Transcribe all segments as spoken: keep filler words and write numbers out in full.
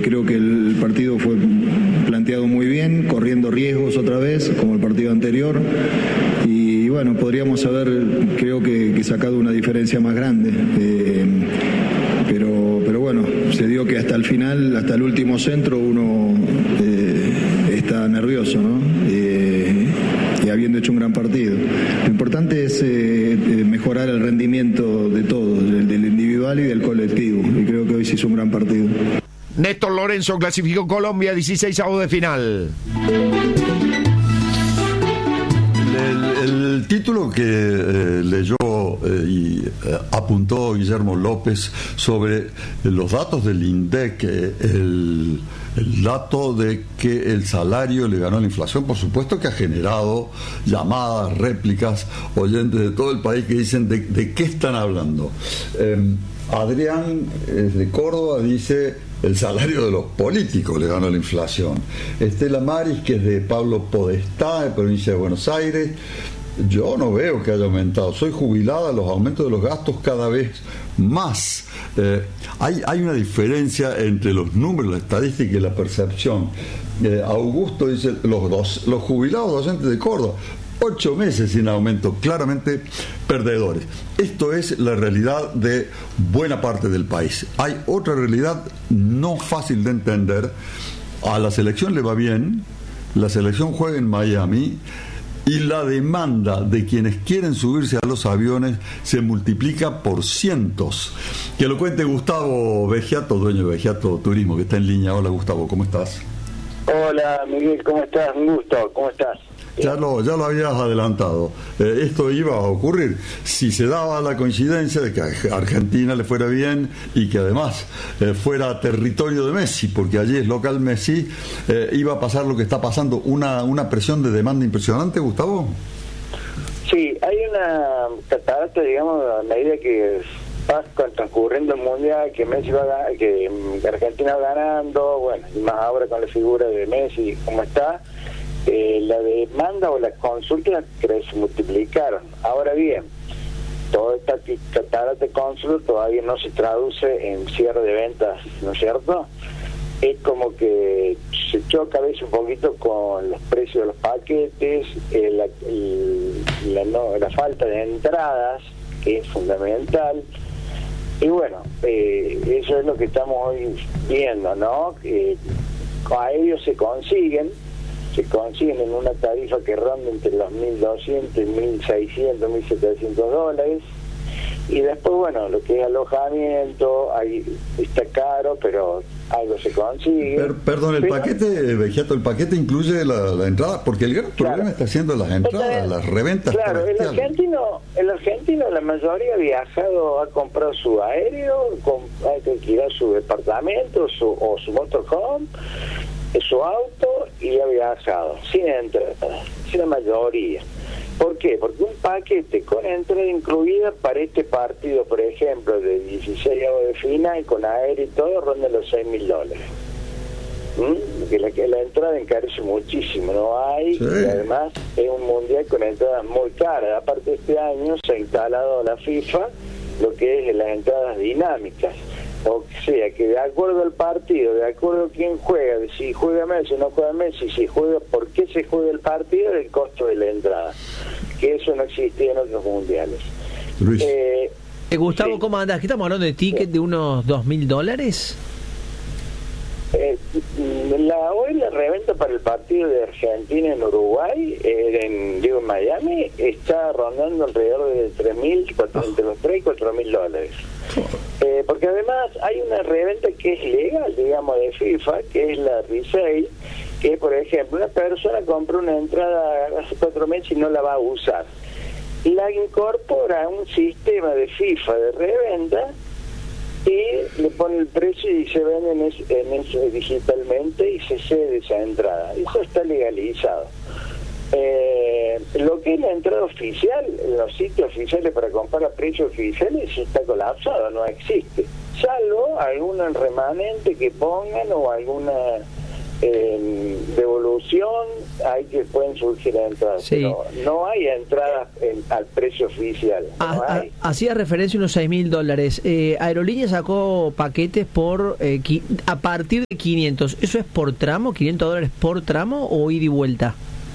creo que el partido fue planteado muy bien, corriendo riesgos otra vez, como el partido anterior. Y bueno, podríamos haber, creo que, que sacado una diferencia más grande. Eh, pero, pero bueno, se dio que hasta el final, hasta el último centro, uno eh, está nervioso, ¿no? Eh, y habiendo hecho un gran partido. Lo importante es eh, mejorar el rendimiento de todos, del, del individual y del colectivo. Y creo que hoy se hizo un gran partido. Néstor Lorenzo clasificó Colombia dieciseisavos de final. El, el título que eh, leyó eh, y eh, apuntó Guillermo López sobre los datos del INDEC, eh, el, el dato de que el salario le ganó a la inflación, por supuesto que ha generado llamadas, réplicas, oyentes de todo el país que dicen de, de qué están hablando. Eh, Adrián eh, de Córdoba dice: el salario de los políticos le ganó la inflación. Estela Maris, que es de Pablo Podestá, de provincia de Buenos Aires: yo no veo que haya aumentado. Soy jubilada, los aumentos de los gastos cada vez más. Eh, hay, hay una diferencia entre los números, la estadística y la percepción. Eh, Augusto dice: los, dos, los jubilados docentes de Córdoba, ocho meses sin aumento, claramente perdedores. Esto es la realidad de buena parte del país. Hay otra realidad no fácil de entender. A la selección le va bien, la selección juega en Miami y la demanda de quienes quieren subirse a los aviones se multiplica por cientos. Que lo cuente Gustavo Vegiato, dueño de Vegiato Turismo, que está en línea. Hola, Gustavo, ¿cómo estás? Hola, Miguel, ¿cómo estás? Un gusto, ¿cómo estás? Ya lo, ya lo habías adelantado. Eh, esto iba a ocurrir. Si se daba la coincidencia de que a Argentina le fuera bien y que además eh, fuera territorio de Messi, porque allí es local Messi, eh, iba a pasar lo que está pasando, una, una presión de demanda impresionante, Gustavo. Sí, hay una catarata, digamos, a medida que va transcurriendo el Mundial, que Messi va a, que Argentina va ganando, bueno, y más ahora con la figura de Messi, ¿cómo está? Eh, la demanda o las consultas que se multiplicaron. Ahora bien, toda esta catarata de consultas todavía no se traduce en cierre de ventas, ¿no es cierto? Es como que se choca a veces un poquito con los precios de los paquetes, eh, la, el, la, no, la falta de entradas, que es fundamental. Y bueno, eh, eso es lo que estamos hoy viendo, ¿no? Eh, aéreos se consiguen, se consiguen en una tarifa que ronda entre los mil doscientos, mil seiscientos, mil setecientos dólares. Y después, bueno, lo que es alojamiento, ahí está caro, pero algo se consigue. Per, perdón, el pero, paquete, Vegiato, el paquete incluye la, la entrada, porque el gran problema claro, está siendo las entradas, entonces, las reventas. Claro, el argentino, el argentino, la mayoría ha viajado, ha comprado su aéreo, ha que alquilar su departamento su, o su motorhome, su auto, y ha viajado sin entrada, sin la mayoría. ¿Por qué? Porque un paquete con entrada incluida para este partido, por ejemplo, de dieciséis de final, con aéreo y todo, ronda los seis mil dólares. ¿Mm? Que la, que la entrada encarece muchísimo, no hay, sí. Y además es un mundial con entradas muy caras. Aparte, este año se ha instalado la FIFA lo que es las entradas dinámicas. O sea, que de acuerdo al partido, de acuerdo a quién juega, si juega Messi o no juega Messi, si juega, por qué se juega el partido, el costo de la entrada. Que eso no existía en otros mundiales. Luis. Eh, eh, Gustavo, sí. ¿Cómo andás? ¿Qué estamos hablando de ticket de unos dos mil dólares? Eh, la, hoy la reventa para el partido de Argentina en Uruguay, eh, en, digo, en Miami, está rondando alrededor de tres mil, entre los tres y cuatro mil dólares. Eh, porque además hay una reventa que es legal, digamos, de FIFA, que es la resale, que por ejemplo una persona compra una entrada hace cuatro meses y no la va a usar, la incorpora a un sistema de FIFA de reventa y le pone el precio y se vende en, es, en eso digitalmente y se cede esa entrada. Eso está legalizado. Eh, lo que es la entrada oficial, los sitios oficiales para comprar a precios oficiales, está colapsado, no existe, salvo algún remanente que pongan o alguna En devolución hay que pueden surgir entradas, sí. pero no hay entradas en, al precio oficial. No a, hay. A, hacía referencia a unos seis mil dólares. Eh, Aerolíneas sacó paquetes por eh, qui, a partir de quinientos. ¿Eso es por tramo? ¿quinientos dólares por tramo o ida y vuelta?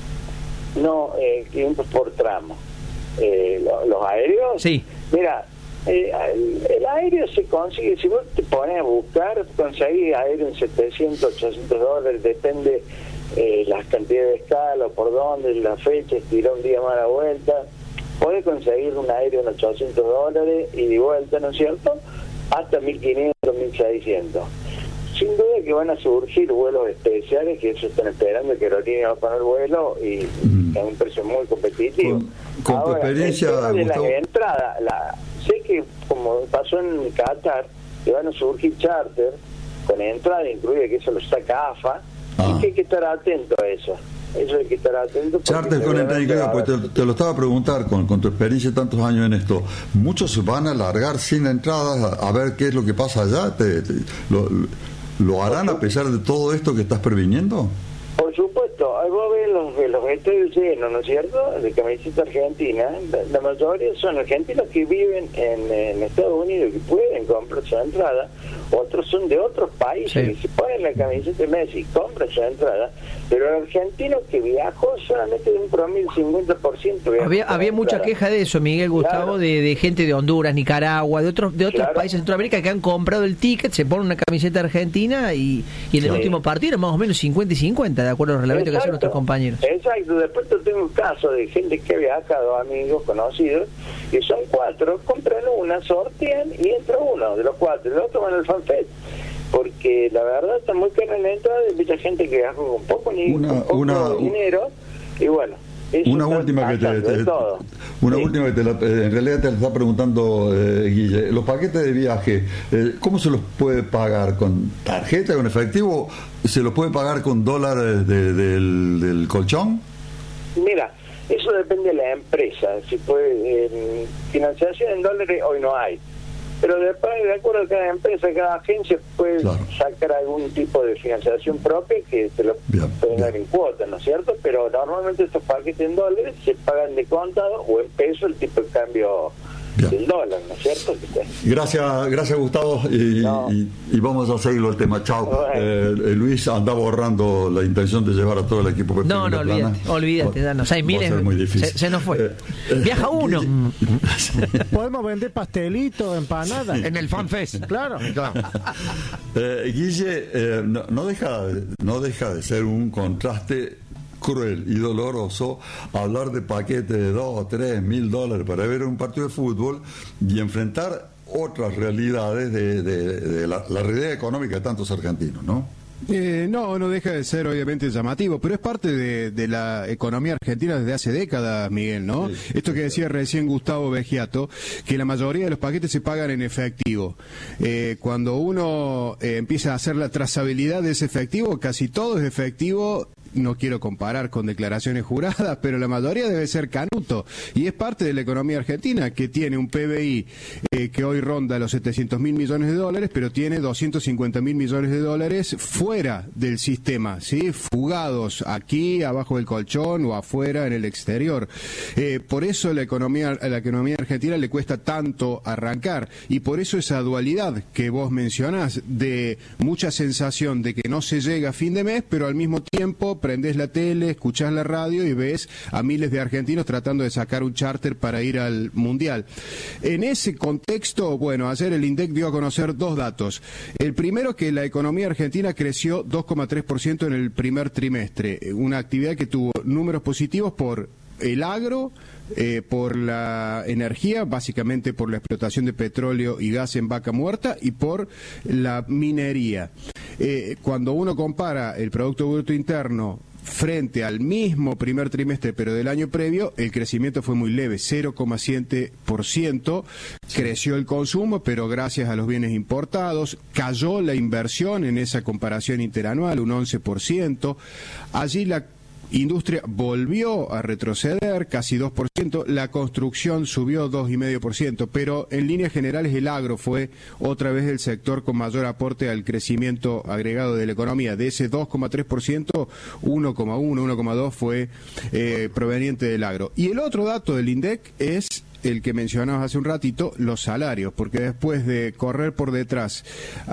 No, eh, quinientos por tramo. Eh, lo, los aéreos. Sí. Mira. Eh, el, el aéreo se consigue, si vos te pones a buscar, conseguir aéreo en setecientos, ochocientos dólares, depende eh, las cantidades de escala, por dónde, la fecha, estirar un día más la vuelta, podés conseguir un aéreo en ochocientos dólares y de vuelta, ¿no es cierto? Hasta mil quinientos, mil seiscientos. Sin duda que van a surgir vuelos especiales, que eso están esperando, que Aerolíneas va a poner vuelo y mm. a un precio muy competitivo. Con, con Ahora, tu experiencia, el tema de Gustavo... la entrada, la, sé que como pasó en Qatar, que van a surgir charter con entrada incluida, que eso lo saca A F A, ah. y que hay que estar atento a eso. Eso hay que estar atento. Charter con entrada incluida, pues te, te lo estaba a preguntar, con, con tu experiencia de tantos años en esto, ¿muchos van a largar sin entradas a, a ver qué es lo que pasa allá? ¿Te, te, lo, ¿Lo harán a pesar de todo esto que estás previniendo? Por supuesto, vos ves los, los estadios llenos, ¿no es cierto?, de camiseta argentina. La, la mayoría son argentinos que viven en, en Estados Unidos, que pueden comprar su entrada. Otros son de otros países, sí. que se ponen la camiseta de Messi y compran su entrada. Pero el argentino que viajó solamente de un promedio cincuenta por ciento. Había, había mucha queja de eso, Miguel, Gustavo, claro. de, de gente de Honduras, Nicaragua, de otros de otros claro. países de Centroamérica que han comprado el ticket, se ponen una camiseta argentina y, y en el sí. último partido más o menos cincuenta y cincuenta, de acuerdo al reglamento que hacen nuestros compañeros. Exacto, después tengo un caso de gente que ha viajado, amigos, conocidos, que son cuatro, compran una, sortean y entra uno de los cuatro, el otro va en el FanFest. Porque la verdad está muy cara en la entrada, hay mucha gente que viaja con poco, ni, una, con poco una, dinero, y bueno. Una última que te, te una sí. última que te la, en realidad te la está preguntando eh, Guille. Los paquetes de viaje, eh, ¿cómo se los puede pagar? ¿Con tarjeta, con efectivo? ¿Se los puede pagar con dólares de, de, del, del colchón? Mira, eso depende de la empresa. Si puede, eh, financiación en dólares hoy no hay. Pero después, de acuerdo a cada empresa, cada agencia puede claro. sacar algún tipo de financiación propia que te lo bien, pueden bien. dar en cuotas, ¿no es cierto? Pero normalmente estos paquetes en dólares se pagan de contado o en peso el tipo de cambio bien. del dólar, ¿no es cierto? Gracias, gracias Gustavo, y, no. y, y vamos a seguirlo el tema. Chao. Bueno. Eh, Luis anda borrando la intención de llevar a todo el equipo. Pepe no, no, olvídate, olvídate, danos seis mil, se, se nos fue. Eh, Viaja uno. Podemos vender pastelitos, empanadas. En el FanFest. Claro. claro. Eh, Guille, eh, no, no, deja, no deja de ser un contraste cruel y doloroso hablar de paquetes de dos o tres mil dólares para ver un partido de fútbol y enfrentar otras realidades de, de, de la, la realidad económica de tantos argentinos, ¿no? Eh, no, no deja de ser obviamente llamativo, pero es parte de, de la economía argentina desde hace décadas, Miguel, ¿no? Sí, Esto que decía recién Gustavo Vegiato, que la mayoría de los paquetes se pagan en efectivo. Eh, cuando uno eh, empieza a hacer la trazabilidad de ese efectivo, casi todo es efectivo. No quiero comparar con declaraciones juradas, pero la mayoría debe ser canuto. Y es parte de la economía argentina, que tiene un P B I eh, que hoy ronda los setecientos mil millones de dólares, pero tiene doscientos cincuenta mil millones de dólares fuera del sistema, ¿sí? Fugados aquí, abajo del colchón o afuera en el exterior. Eh, por eso la economía, a la economía argentina le cuesta tanto arrancar. Y por eso esa dualidad que vos mencionás, de mucha sensación de que no se llega a fin de mes, pero al mismo tiempo prendés la tele, escuchás la radio y ves a miles de argentinos tratando de sacar un charter para ir al Mundial. En ese contexto, bueno, ayer el INDEC dio a conocer dos datos. El primero, que la economía argentina creció dos coma tres por ciento en el primer trimestre, una actividad que tuvo números positivos por el agro, eh, por la energía, básicamente por la explotación de petróleo y gas en Vaca Muerta, y por la minería. Eh, cuando uno compara el Producto Bruto Interno frente al mismo primer trimestre pero del año previo, el crecimiento fue muy leve, cero coma siete por ciento. Creció el consumo, pero gracias a los bienes importados. Cayó la inversión en esa comparación interanual, un once por ciento. Allí la industria volvió a retroceder casi dos por ciento, la construcción subió dos coma cinco por ciento, pero en líneas generales el agro fue otra vez el sector con mayor aporte al crecimiento agregado de la economía. De ese dos coma tres por ciento, uno coma uno, uno coma dos fue eh, proveniente del agro. Y el otro dato del INDEC es el que mencionabas hace un ratito, los salarios, porque después de correr por detrás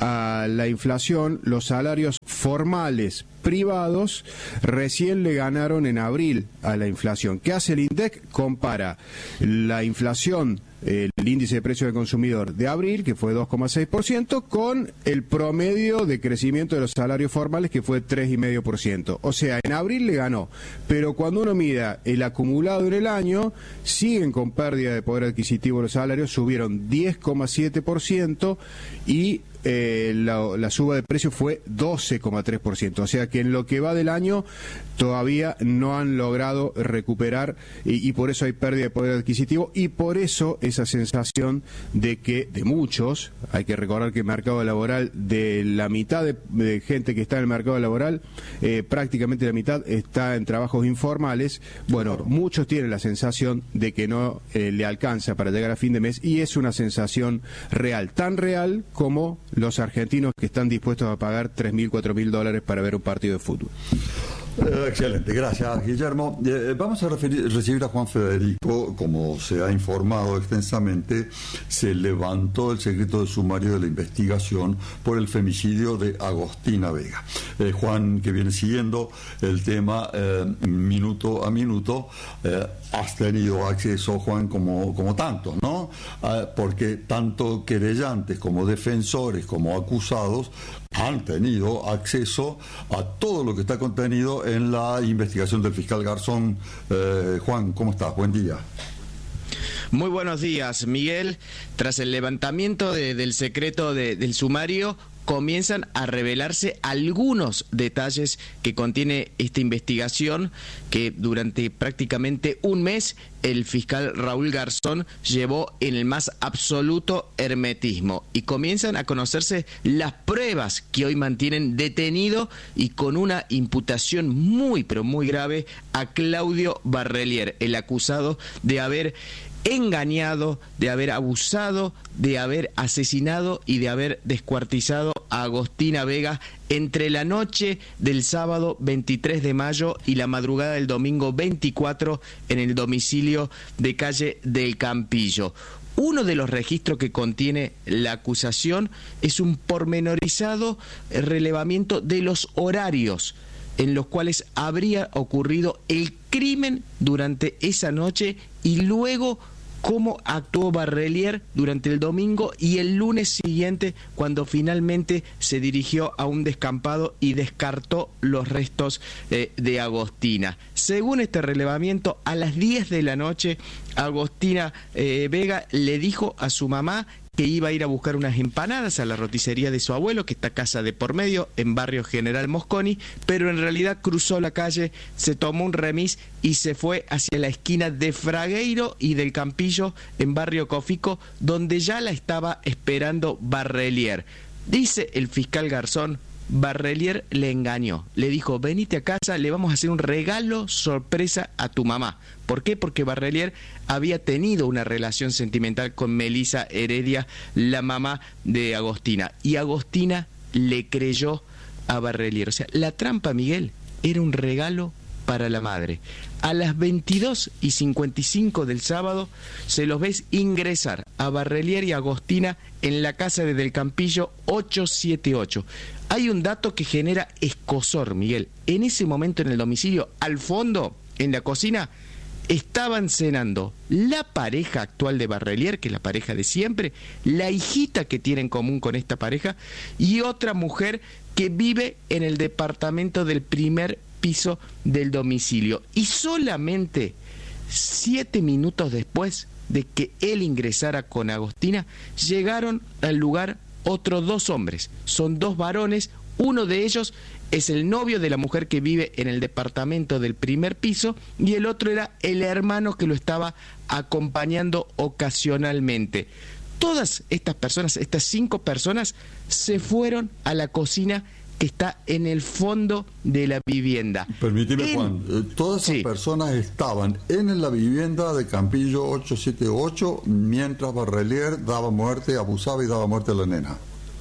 a la inflación, los salarios formales privados recién le ganaron en abril a la inflación. ¿Qué hace el INDEC? Compara la inflación, el índice de precio del consumidor de abril, que fue dos coma seis por ciento, con el promedio de crecimiento de los salarios formales, que fue tres coma cinco por ciento. O sea, en abril le ganó, pero cuando uno mira el acumulado en el año, siguen con pérdida de poder adquisitivo los salarios, subieron diez coma siete por ciento y Eh, la, la suba de precios fue doce coma tres por ciento, o sea que en lo que va del año todavía no han logrado recuperar y, y por eso hay pérdida de poder adquisitivo y por eso esa sensación de que de muchos, hay que recordar que el mercado laboral, de la mitad de, de gente que está en el mercado laboral, eh, prácticamente la mitad está en trabajos informales. Bueno, muchos tienen la sensación de que no eh, le alcanza para llegar a fin de mes y es una sensación real, tan real como los argentinos que están dispuestos a pagar tres mil, cuatro mil dólares para ver un partido de fútbol. Eh, excelente, gracias Guillermo. Eh, vamos a referir, recibir a Juan Federico. Como se ha informado extensamente, se levantó el secreto de sumario de la investigación por el femicidio de Agostina Vega. Eh, Juan, que viene siguiendo el tema eh, minuto a minuto, eh, has tenido acceso, Juan, como, como tantos, ¿no? Eh, porque tanto querellantes como defensores como acusados han tenido acceso a todo lo que está contenido en la investigación del fiscal Garzón. Eh, Juan, ¿cómo estás? Buen día. Muy buenos días, Miguel. Tras el levantamiento de, del secreto de, del sumario, comienzan a revelarse algunos detalles que contiene esta investigación que durante prácticamente un mes el fiscal Raúl Garzón llevó en el más absoluto hermetismo y comienzan a conocerse las pruebas que hoy mantienen detenido y con una imputación muy pero muy grave a Claudio Barrelier, el acusado de haber engañado, de haber abusado, de haber asesinado y de haber descuartizado a Agostina Vega entre la noche del sábado veintitrés de mayo y la madrugada del domingo veinticuatro en el domicilio de calle del Campillo. Uno de los registros que contiene la acusación es un pormenorizado relevamiento de los horarios en los cuales habría ocurrido el crimen durante esa noche y luego cómo actuó Barrelier durante el domingo y el lunes siguiente cuando finalmente se dirigió a un descampado y descartó los restos eh, de Agostina. Según este relevamiento, a las diez de la noche Agostina eh, Vega le dijo a su mamá que iba a ir a buscar unas empanadas a la roticería de su abuelo, que está casa de por medio, en barrio General Mosconi, pero en realidad cruzó la calle, se tomó un remis y se fue hacia la esquina de Fragueiro y del Campillo, en barrio Cofico, donde ya la estaba esperando Barrelier. Dice el fiscal Garzón, Barrelier le engañó, le dijo, venite a casa, le vamos a hacer un regalo sorpresa a tu mamá. ¿Por qué? Porque Barrelier había tenido una relación sentimental con Melisa Heredia, la mamá de Agostina, y Agostina le creyó a Barrelier. O sea, la trampa, Miguel, era un regalo para la madre. A las veintidós y cincuenta y cinco del sábado se los ves ingresar a Barrelier y a Agostina en la casa de Del Campillo ochocientos setenta y ocho. Hay un dato que genera escozor, Miguel. En ese momento en el domicilio, al fondo, en la cocina, estaban cenando la pareja actual de Barrelier, que es la pareja de siempre, la hijita que tiene en común con esta pareja, y otra mujer que vive en el departamento del primer piso del domicilio. Y solamente siete minutos después de que él ingresara con Agostina, llegaron al lugar otros dos hombres. Son dos varones, uno de ellos es el novio de la mujer que vive en el departamento del primer piso y el otro era el hermano que lo estaba acompañando ocasionalmente. Todas estas personas, estas cinco personas, se fueron a la cocina que está en el fondo de la vivienda. Permíteme, en... Juan, eh, todas esas sí. personas estaban en la vivienda de Campillo ocho siete ocho mientras Barrelier daba muerte, abusaba y daba muerte a la nena.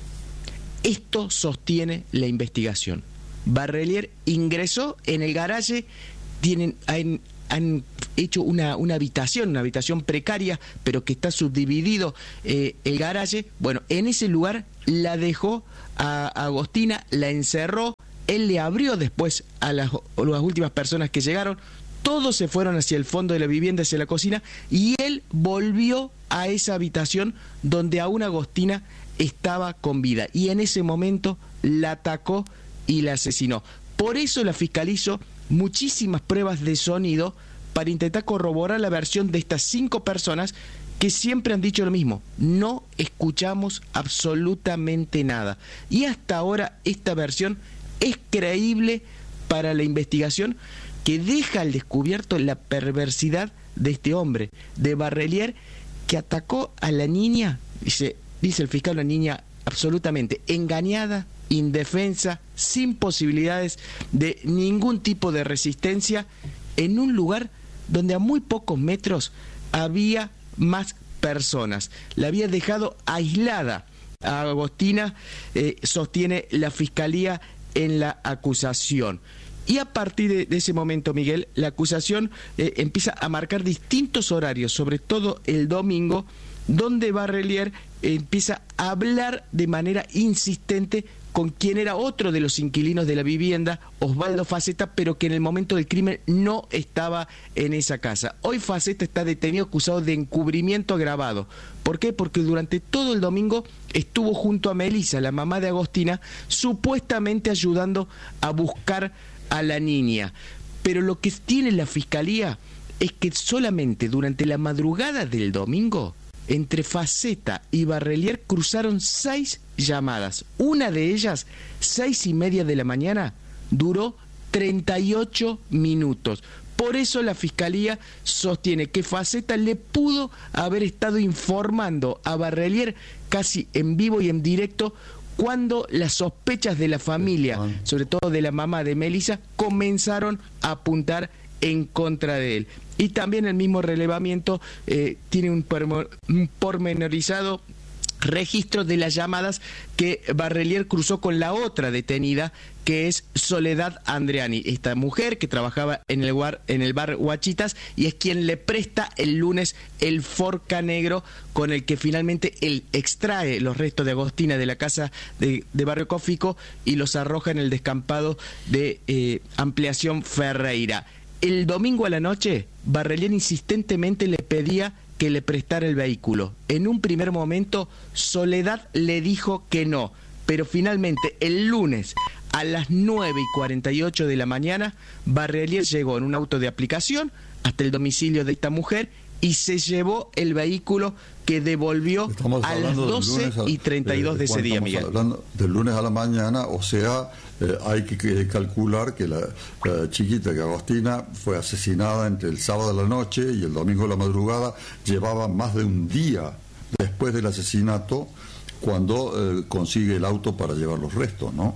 Esto sostiene la investigación. Barrelier ingresó en el garaje, tienen, han, han hecho una, una habitación, una habitación precaria, pero que está subdividido eh, el garaje. Bueno, en ese lugar la dejó a, a Agostina, la encerró, él le abrió después a las, a las últimas personas que llegaron, todos se fueron hacia el fondo de la vivienda, hacia la cocina, y él volvió a esa habitación donde aún Agostina estaba con vida, y en ese momento la atacó y la asesinó. Por eso la fiscalía hizo muchísimas pruebas de sonido para intentar corroborar la versión de estas cinco personas que siempre han dicho lo mismo: no escuchamos absolutamente nada. Y hasta ahora esta versión es creíble para la investigación, que deja al descubierto la perversidad de este hombre, de Barrelier, que atacó a la niña, dice, dice el fiscal, una niña absolutamente engañada, indefensa, sin posibilidades de ningún tipo de resistencia, en un lugar donde a muy pocos metros había más personas. La había dejado aislada a Agostina, eh, sostiene la fiscalía en la acusación. Y a partir de, de ese momento, Miguel, la acusación eh, empieza a marcar distintos horarios, sobre todo el domingo, donde Barrelier eh, empieza a hablar de manera insistente con quien era otro de los inquilinos de la vivienda, Osvaldo Faceta, pero que en el momento del crimen no estaba en esa casa. Hoy Faceta está detenido acusado de encubrimiento agravado. ¿Por qué? Porque durante todo el domingo estuvo junto a Melissa, la mamá de Agostina, supuestamente ayudando a buscar a la niña. Pero lo que tiene la fiscalía es que solamente durante la madrugada del domingo, entre Faceta y Barrelier cruzaron seis llamadas. Una de ellas, seis y media de la mañana, duró treinta y ocho minutos. Por eso la fiscalía sostiene que Faceta le pudo haber estado informando a Barrelier casi en vivo y en directo cuando las sospechas de la familia, sobre todo de la mamá de Melissa, comenzaron a apuntar en contra de él. Y también el mismo relevamiento eh, tiene un, un pormenorizado registro de las llamadas que Barrelier cruzó con la otra detenida, que es Soledad Andreani, esta mujer que trabajaba en el bar, en el bar Huachitas, y es quien le presta el lunes el Forca negro con el que finalmente él extrae los restos de Agostina de la casa de, de Barrio Cófico y los arroja en el descampado de eh, Ampliación Ferreira. El domingo a la noche, Barrelier insistentemente le pedía que le prestara el vehículo. En un primer momento, Soledad le dijo que no, pero finalmente el lunes a las nueve y cuarenta y ocho de la mañana, Barrelier llegó en un auto de aplicación hasta el domicilio de esta mujer y se llevó el vehículo que devolvió estamos a las doce y treinta y dos de, de ese día, Miguel. Hablando del lunes a la mañana, o sea, eh, hay que, que calcular que la, la chiquita, que Agostina, fue asesinada entre el sábado de la noche y el domingo de la madrugada, llevaba más de un día después del asesinato cuando eh, consigue el auto para llevar los restos, ¿no?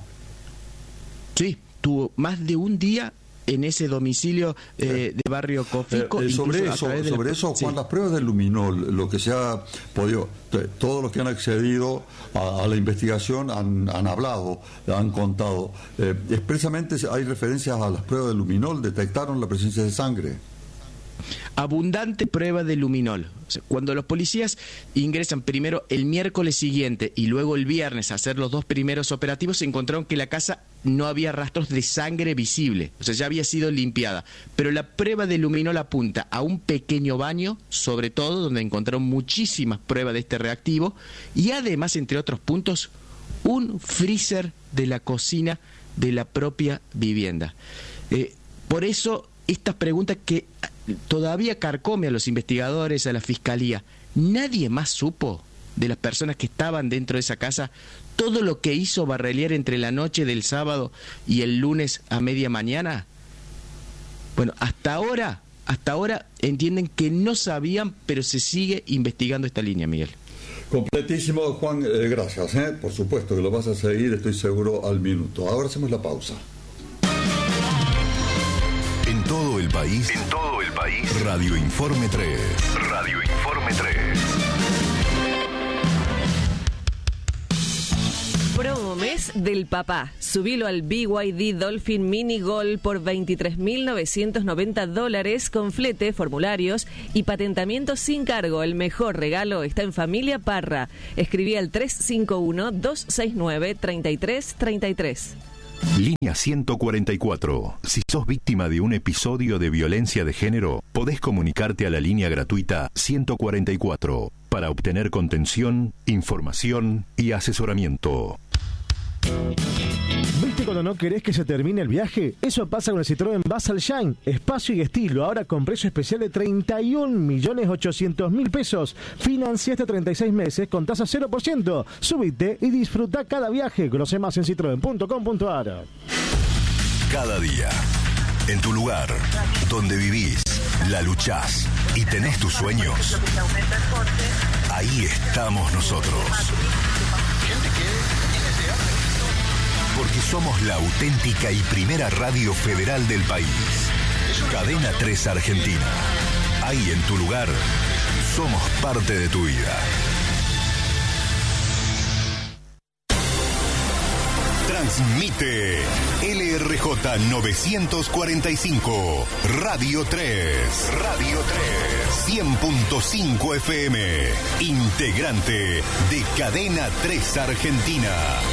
Sí, tuvo más de un día en ese domicilio eh, de Barrio Cófico. Eh, eh, sobre eso, sobre la... eso Juan, sí. Las pruebas del luminol, lo que se ha podido, todos los que han accedido a, a la investigación han, han hablado, han contado. Eh, expresamente hay referencias a las pruebas del luminol, detectaron la presencia de sangre. Abundante prueba de luminol. O sea, cuando los policías ingresan primero el miércoles siguiente y luego el viernes a hacer los dos primeros operativos, se encontraron que la casa no había rastros de sangre visible, o sea, ya había sido limpiada. Pero la prueba de luminol apunta a un pequeño baño, sobre todo, donde encontraron muchísimas pruebas de este reactivo, y además, entre otros puntos, un freezer de la cocina de la propia vivienda. Eh, por eso, estas preguntas que todavía carcome a los investigadores, a la fiscalía. ¿Nadie más supo de las personas que estaban dentro de esa casa todo lo que hizo Barrelier entre la noche del sábado y el lunes a media mañana? Bueno, hasta ahora, hasta ahora entienden que no sabían, pero se sigue investigando esta línea, Miguel. Completísimo, Juan, eh, gracias. ¿eh? Por supuesto que lo vas a seguir, estoy seguro, al minuto. Ahora hacemos la pausa. En todo el país, en todo el país, Radio Informe tres. Radio Informe tres. Promo mes del papá. Subilo al B Y D Dolphin Mini Gol por veintitrés mil novecientos noventa dólares con flete, formularios y patentamiento sin cargo. El mejor regalo está en Familia Parra. Escribí al tres cinco uno, dos seis nueve, tres tres tres tres. Línea ciento cuarenta y cuatro. Si sos víctima de un episodio de violencia de género, podés comunicarte a la línea gratuita ciento cuarenta y cuatro para obtener contención, información y asesoramiento. ¿Viste cuando no querés que se termine el viaje? Eso pasa con el Citroën Basel Shine, espacio y estilo, ahora con precio especial de treinta y un millones ochocientos mil pesos. Financia hasta treinta y seis meses con tasa cero por ciento. Subite y disfruta cada viaje. Conoce más en citroen punto com punto a r. Cada día, en tu lugar, donde vivís, la luchás y tenés tus sueños, ahí estamos nosotros. Porque somos la auténtica y primera radio federal del país. Cadena tres Argentina. Ahí en tu lugar, somos parte de tu vida. Transmite L R J novecientos cuarenta y cinco, Radio tres. Radio tres. cien punto cinco F M. Integrante de Cadena tres Argentina.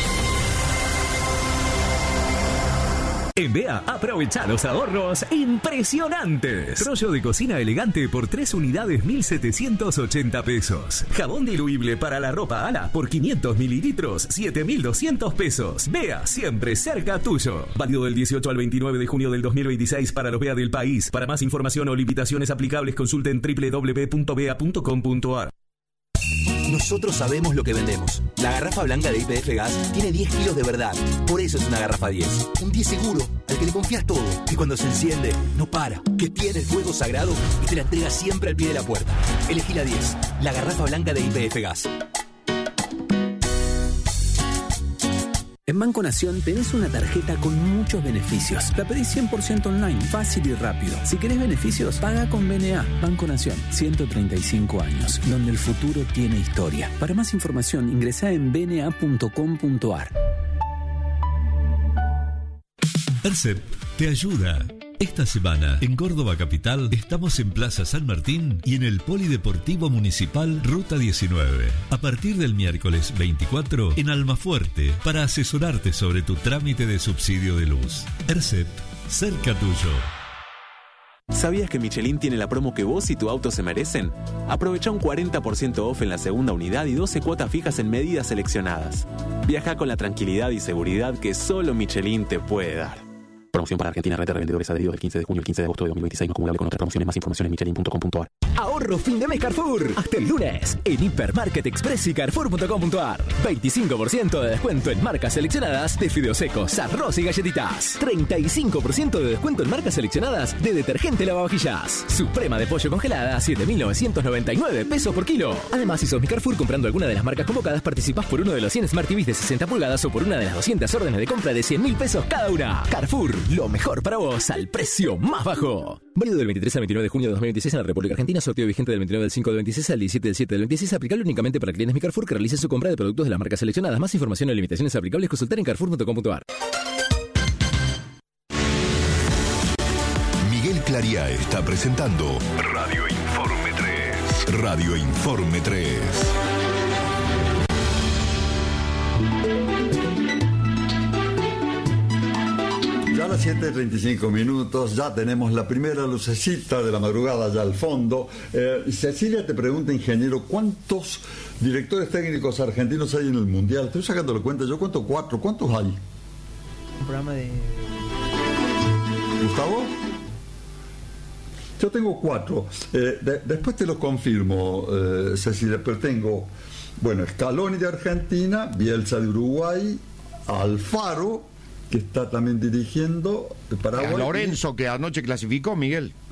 En B E A, aprovecha los ahorros impresionantes. Rollo de cocina elegante por tres unidades, mil setecientos ochenta pesos. Jabón diluible para la ropa Ala por quinientos mililitros, siete mil doscientos pesos. B E A, siempre cerca tuyo. Válido del dieciocho al veintinueve de junio del dos mil veintiséis para los B E A del país. Para más información o limitaciones aplicables, consulten doble u doble u doble u punto b e a punto com punto a r. Nosotros sabemos lo que vendemos. La garrafa blanca de Y P F Gas tiene diez kilos de verdad. Por eso es una garrafa diez. Un diez seguro, al que le confías todo. Que cuando se enciende, no para. Que tiene el fuego sagrado y te la entrega siempre al pie de la puerta. Elegí la diez. La garrafa blanca de Y P F Gas. En Banco Nación tenés una tarjeta con muchos beneficios. La pedís cien por ciento online, fácil y rápido. Si querés beneficios, paga con B N A. Banco Nación, ciento treinta y cinco años, donde el futuro tiene historia. Para más información, ingresá en b n a punto com punto a r. ERCEP te ayuda. Esta semana, en Córdoba Capital, estamos en Plaza San Martín y en el Polideportivo Municipal Ruta diecinueve. A partir del miércoles veinticuatro, en Almafuerte, para asesorarte sobre tu trámite de subsidio de luz. ERCEP, cerca tuyo. ¿Sabías que Michelin tiene la promo que vos y tu auto se merecen? Aprovecha un cuarenta por ciento off en la segunda unidad y doce cuotas fijas en medidas seleccionadas. Viaja con la tranquilidad y seguridad que solo Michelin te puede dar. Promoción para Argentina, red de revendedores adheridos del quince de junio al quince de agosto de dos mil veintiséis, no acumulable con otras promociones. Más información en michelin punto com punto a r. Ahorro fin de mes Carrefour. Hasta el lunes en Hipermarket Express y carrefour punto com punto a r. veinticinco por ciento de descuento en marcas seleccionadas de fideos secos, arroz y galletitas. treinta y cinco por ciento de descuento en marcas seleccionadas de detergente lavavajillas. Suprema de pollo congelada a siete mil novecientos noventa y nueve pesos por kilo. Además, si sos mi Carrefour comprando alguna de las marcas convocadas, participás por uno de los cien Smart T Vs de sesenta pulgadas o por una de las doscientas órdenes de compra de cien mil pesos cada una. Carrefour, lo mejor para vos al precio más bajo. Válido del veintitrés al veintinueve de junio de dos mil veintiséis en la República Argentina. Sorteo vigente del veintinueve del cinco del veintiséis al diecisiete del siete del veintiséis. Aplicable únicamente para clientes Mi Carrefour que realicen su compra de productos de las marcas seleccionadas. Más información o limitaciones aplicables, consultar en carrefour punto com punto a r. Miguel Clariá está presentando Radio Informe tres. Radio Informe tres. Ya a las siete treinta y cinco minutos, ya tenemos la primera lucecita de la madrugada ya al fondo. Eh, Cecilia te pregunta, ingeniero, ¿cuántos directores técnicos argentinos hay en el Mundial? Estoy sacando la cuenta, yo cuento cuatro. ¿Cuántos hay? Un programa de... ¿Gustavo? Yo tengo cuatro. Eh, de, después te lo confirmo, eh, Cecilia, pero tengo, bueno, Scaloni de Argentina, Bielsa de Uruguay, Alfaro, que está también dirigiendo Paraguay. Lorenzo, que anoche clasificó, Miguel.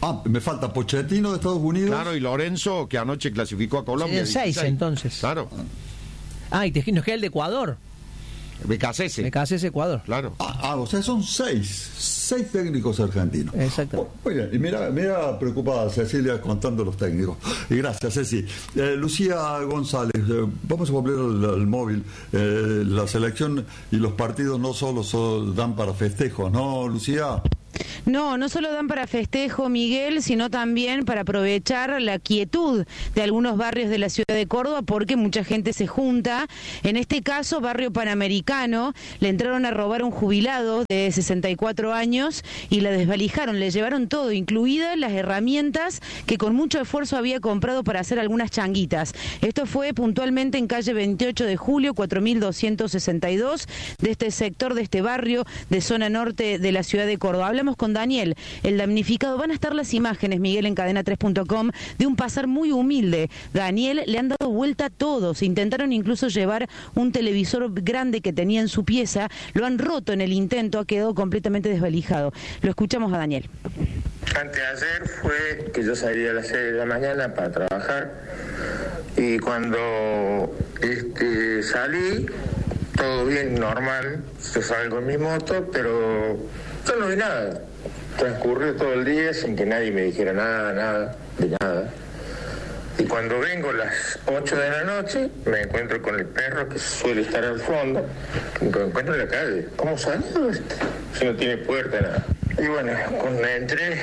Ah, me falta Pochettino de Estados Unidos. Claro, y Lorenzo, que anoche clasificó a Colombia. Serían seis, entonces. Claro. Ah, y te, nos queda el de Ecuador. Becasese. Becasese, Ecuador. Claro. Ah, ah, o sea, son seis. Seis técnicos argentinos. Exacto. Muy bien, y mira, mira preocupada Cecilia contando los técnicos. Y gracias, Ceci. Eh, Lucía González, eh, vamos a volver al, al móvil. Eh, la selección y los partidos no solo son, dan para festejos, ¿no, Lucía? No, no solo dan para festejo, Miguel, sino también para aprovechar la quietud de algunos barrios de la ciudad de Córdoba, porque mucha gente se junta. En este caso, Barrio Panamericano, le entraron a robar a un jubilado de sesenta y cuatro años y la desvalijaron, le llevaron todo, incluidas las herramientas que con mucho esfuerzo había comprado para hacer algunas changuitas. Esto fue puntualmente en calle veintiocho de julio, cuatro mil doscientos sesenta y dos, de este sector, de este barrio de zona norte de la ciudad de Córdoba. Hablamos con Daniel, el damnificado. Van a estar las imágenes, Miguel, en cadena tres punto com, de un pasar muy humilde. Daniel le han dado vuelta a todos. Intentaron incluso llevar un televisor grande que tenía en su pieza. Lo han roto en el intento, ha quedado completamente desvalijado. Lo escuchamos a Daniel. Anteayer fue que yo salí a las seis de la mañana para trabajar y cuando este, salí, todo bien, normal. Yo salgo en mi moto, pero yo no vi nada. Transcurrió todo el día sin que nadie me dijera nada, nada, de nada. Y cuando vengo a las ocho de la noche, me encuentro con el perro que suele estar al fondo, me encuentro en la calle. ¿Cómo salió este? Si no tiene puerta, nada. Y bueno, cuando entré...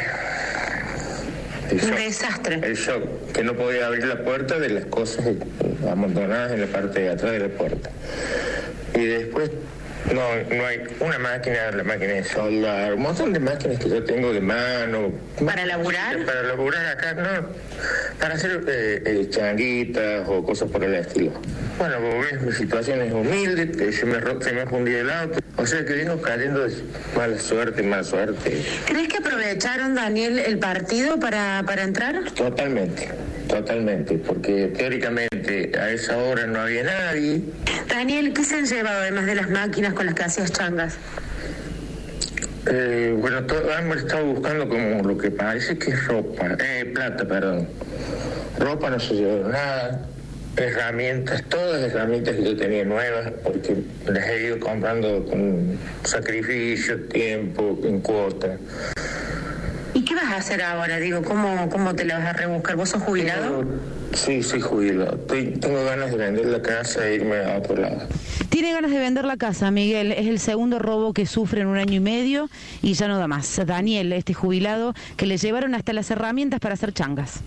Un desastre. El shock, que no podía abrir la puerta de las cosas amontonadas en la parte de atrás de la puerta. Y después... No, no hay una máquina, la máquina de soldar, un montón de máquinas que yo tengo de mano. ¿Para laburar? Para laburar acá, no, para hacer eh, eh, changuitas o cosas por el estilo. Bueno, vos ves, mi situación es humilde, que se me, se me ha fundido el auto, o sea que vengo cayendo de mala suerte, mala suerte. ¿Crees que aprovecharon, Daniel, el partido para, para entrar? Totalmente, totalmente, porque teóricamente a esa hora no había nadie. Daniel, ¿qué se han llevado además de las máquinas con las que hacías changas? Eh, bueno, todo, hemos estado buscando como lo que parece que es ropa, eh, plata, perdón. Ropa no se llevó nada, herramientas, todas las herramientas que yo tenía nuevas, porque las he ido comprando con sacrificio, tiempo, en cuota. ¿Y qué vas a hacer ahora? Digo, ¿cómo, cómo te la vas a rebuscar? ¿Vos sos jubilado? Sí, soy jubilado. Estoy, tengo ganas de vender la casa e irme a otro lado. Tiene ganas de vender la casa, Miguel. Es el segundo robo que sufre en un año y medio y ya no da más. Daniel, este jubilado, que le llevaron hasta las herramientas para hacer changas.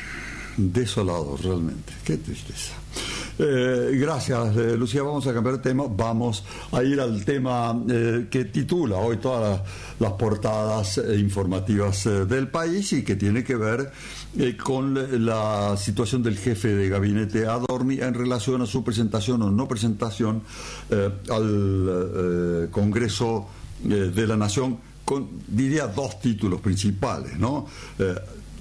Desolado, realmente. Qué tristeza. Eh, gracias, eh, Lucía. Vamos a cambiar de tema. Vamos a ir al tema eh, que titula hoy todas las, las portadas eh, informativas eh, del país y que tiene que ver eh, con la situación del jefe de gabinete Adorni en relación a su presentación o no presentación eh, al eh, Congreso eh, de la Nación con, diría, dos títulos principales, ¿no? Eh,